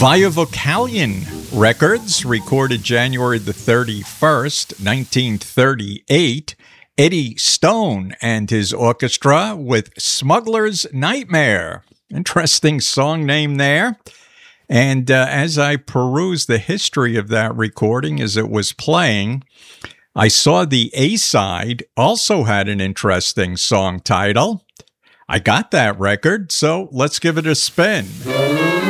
Via Vocalion Records, recorded January the 31st, 1938. Eddie Stone and his orchestra with Smuggler's Nightmare. Interesting song name there. And as I perused the history of that recording as it was playing, I saw the A-side also had an interesting song title. I got that record, so let's give it a spin.